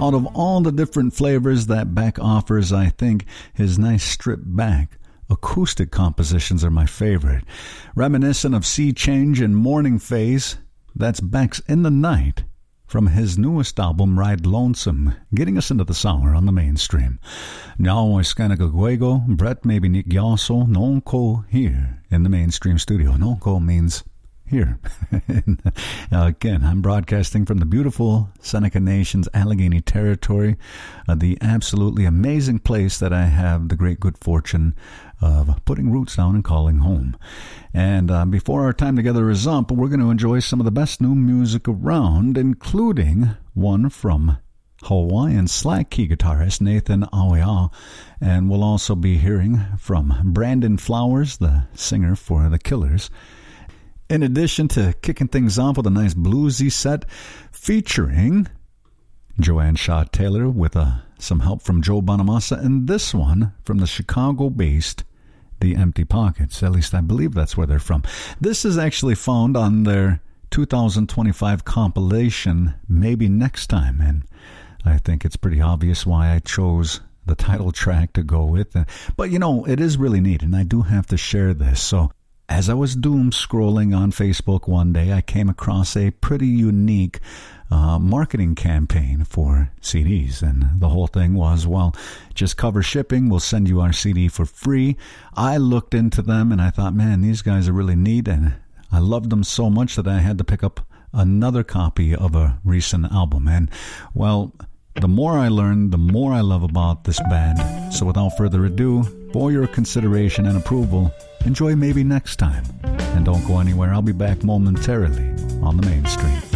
Out of all the different flavors that Beck offers, I think his nice stripped back acoustic compositions are my favorite. Reminiscent of Sea Change and Morning Phase, that's Beck's In the Night from his newest album, Ride Lonesome, getting us into the summer on the mainstream. Now is Skanagaguego, Brett maybe Nick Yasso, Nonko here in the mainstream studio. Nonko means here. Again, I'm broadcasting from the beautiful Seneca Nation's Allegheny Territory, the absolutely amazing place that I have the great good fortune of putting roots down and calling home. And before our time together is up, we're going to enjoy some of the best new music around, including one from Hawaiian slack key guitarist Nathan Awea, and we'll also be hearing from Brandon Flowers, the singer for The Killers. In addition to kicking things off with a nice bluesy set featuring Joanne Shaw Taylor with some help from Joe Bonamassa, and this one from the Chicago-based The Empty Pockets. At least I believe that's where they're from. This is actually found on their 2025 compilation, Maybe Next Time, and I think it's pretty obvious why I chose the title track to go with. But, you know, it is really neat, and I do have to share this. So as I was doom scrolling on Facebook one day, I came across a pretty unique marketing campaign for CDs. And the whole thing was, well, just cover shipping. We'll send you our CD for free. I looked into them and I thought, man, these guys are really neat. And I loved them so much that I had to pick up another copy of a recent album. And, well, the more I learn, the more I love about this band. So without further ado, for your consideration and approval, enjoy Maybe Next Time. And don't go anywhere. I'll be back momentarily on the mainstream.